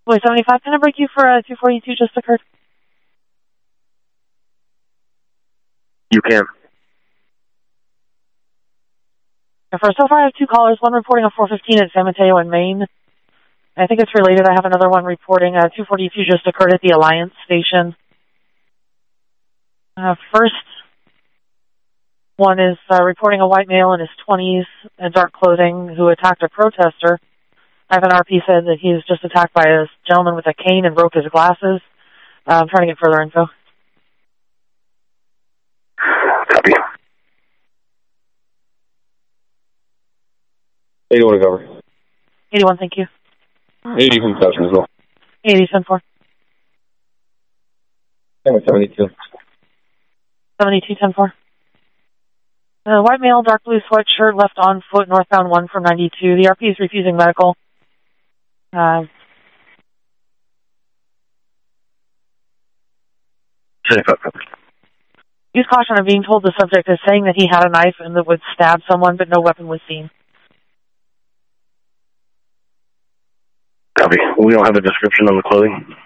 Boy 75, can I break you for 242 just occurred? You can. First, so far I have two callers, one reporting a 415 at San Mateo in Maine. I think it's related. I have another one reporting 242 just occurred at the Alliance station. First one is reporting a white male in his 20s in dark clothing who attacked a protester. I have an RP said that he was just attacked by a gentleman with a cane and broke his glasses. I'm trying to get further info. Copy. 81 to cover. 81, thank you. 80 from Session as well. 80, 10-4. 72. 72, 10-4. White male, dark blue sweatshirt, left on foot, northbound 1 from 92. The RP is refusing medical. Use caution of being told the subject is saying that he had a knife and that would stab someone, but no weapon was seen. Copy. We don't have a description on the clothing.